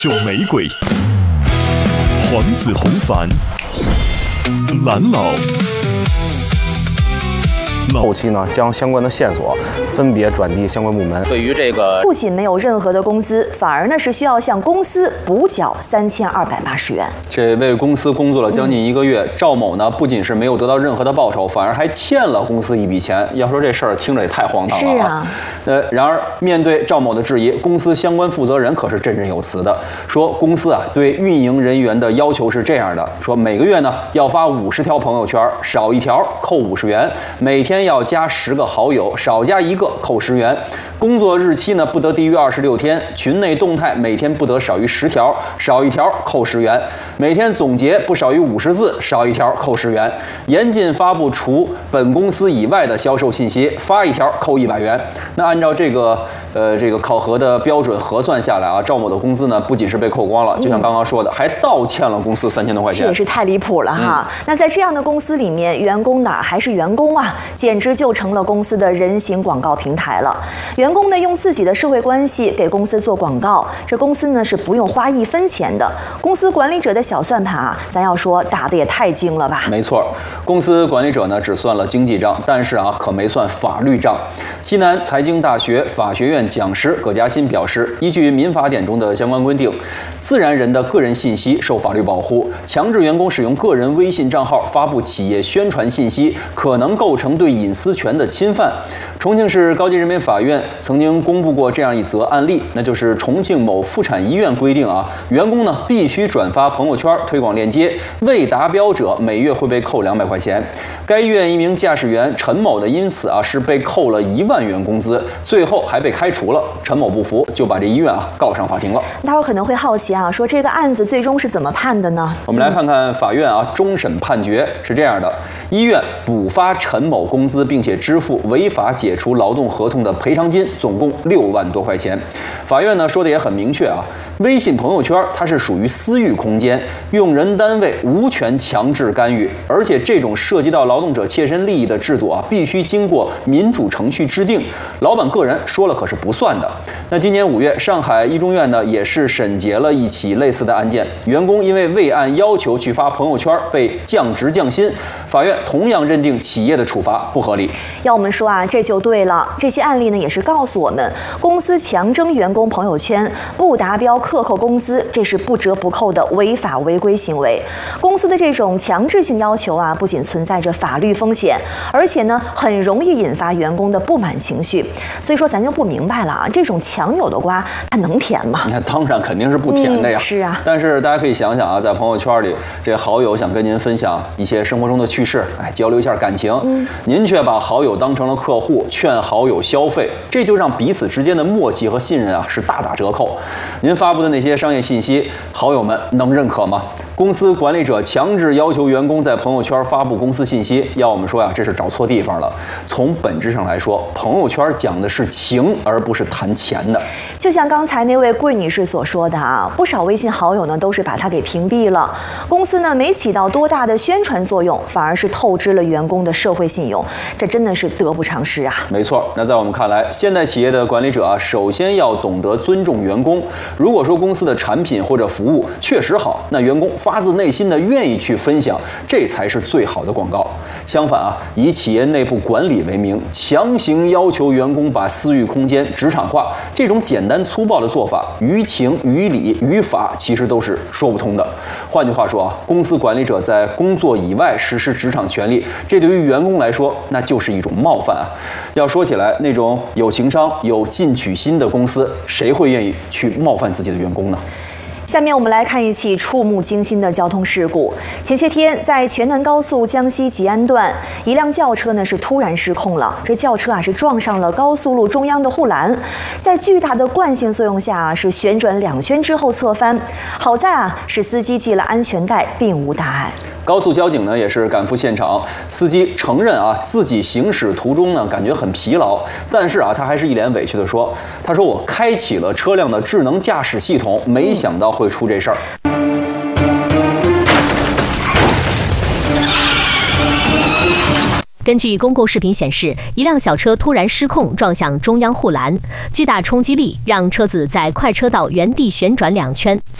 九玫瑰、黄子弘凡、蓝老。 后期呢，将相关的线索分别转递相关部门。 对于这个， 不仅没有任何的工资，反而呢是需要向公司补缴3280元。 这为公司工作了将近1个月，赵某呢不仅是没有得到任何的报酬，反而还欠了公司一笔钱。要说这事儿听着也太荒唐了。 是啊。 然而面对赵某的质疑，公司相关负责人可是振振有词的，说公司啊对运营人员的要求是这样的，说每个月呢要发50条朋友圈，少1条扣50元，每天要加10个好友，少加1个扣10元。工作日期呢不得低于26天，群内动态每天不得少于10条，少1条扣10元。每天总结不少于50字，少1条扣10元。严禁发布除本公司以外的销售信息，发1条扣100元。那按照这个考核的标准核算下来啊，赵某的工资呢不仅是被扣光了，就像刚刚说的，还倒欠了公司3000多块钱。 这也是太离谱了哈。那在这样的公司里面，员工哪儿还是员工啊？简直就成了公司的人形广告平台了。员工呢用自己的社会关系给公司做广告，这公司呢是不用花1分钱的。公司管理者的小算盘啊，咱要说打得也太精了吧？ 没错，公司管理者呢只算了经济账，但是啊可没算法律账。西南财经大学法学院讲师葛佳欣表示，依据民法典中的相关规定，自然人的个人信息受法律保护，强制员工使用个人微信账号发布企业宣传信息，可能构成对隐私权的侵犯。重庆市高级人民法院曾经公布过这样一则案例，那就是重庆某妇产医院规定啊，员工呢必须转发朋友圈推广链接，未达标者每月会被扣200块钱。该医院一名驾驶员陈某呢，因此啊是被扣了1万元工资，最后还被开除了。陈某不服，就把这医院啊告上法庭了。 大伙儿可能会好奇啊，说这个案子最终是怎么判的呢？ 我们来看看法院啊终审判决是这样的：医院补发陈某工资，并且支付违法解除劳动合同的赔偿金，总共6万多块钱。法院呢说的也很明确啊，微信朋友圈它是属于私域空间，用人单位无权强制干预，而且这种涉及到劳动者切身利益的制度啊，必须经过民主程序制定，老板个人说了可是不算的。那今年5月，上海一中院呢也是审结了一起类似的案件，员工因为未按要求去发朋友圈被降职降薪，法院同样认定企业的处罚不合理。 要我们说啊，这就对了。这些案例呢也是告诉我们，公司强征员工朋友圈不达标克扣工资，这是不折不扣的违法违规行为。公司的这种强制性要求啊，不仅存在着法律风险，而且呢很容易引发员工的不满情绪。所以说咱就不明白了啊，这种强扭的瓜它能甜吗？ 那当然肯定是不甜的呀。 是啊。 但是大家可以想想啊，在朋友圈里，这好友想跟您分享一些生活中的趣事，交流一下感情，您却把好友当成了客户，劝好友消费，这就让彼此之间的默契和信任啊是大打折扣。您发布的那些商业信息，好友们能认可吗？公司管理者强制要求员工在朋友圈发布公司信息，要我们说呀，这是找错地方了。从本质上来说，朋友圈讲的是情，而不是谈钱的。 就像刚才那位桂女士所说的啊，不少微信好友呢都是把她给屏蔽了。公司呢没起到多大的宣传作用，反而是透支了员工的社会信用，这真的是得不偿失啊。 没错，那在我们看来，现代企业的管理者啊，首先要懂得尊重员工。如果说公司的产品或者服务确实好，那员工发自内心的愿意去分享，这才是最好的广告。相反啊，以企业内部管理为名，强行要求员工把私域空间职场化，这种简单粗暴的做法，于情于理于法其实都是说不通的。换句话说啊，公司管理者在工作以外实施职场权利，这对于员工来说那就是一种冒犯啊。要说起来，那种有情商有进取心的公司，谁会愿意去冒犯自己的员工呢？ 下面我们来看一起触目惊心的交通事故。前些天，在全南高速江西吉安段，一辆轿车呢是突然失控了。这轿车啊是撞上了高速路中央的护栏，在巨大的惯性作用下啊是旋转2圈之后侧翻。好在啊是司机系了安全带，并无大碍。 高速交警呢也是赶赴现场，司机承认啊自己行驶途中呢感觉很疲劳，但是啊他还是一脸委屈地说，他说我开启了车辆的智能驾驶系统，没想到会出这事儿。 根据公共视频显示，一辆小车突然失控撞向中央护栏，巨大冲击力让车子在快车道原地旋转2圈。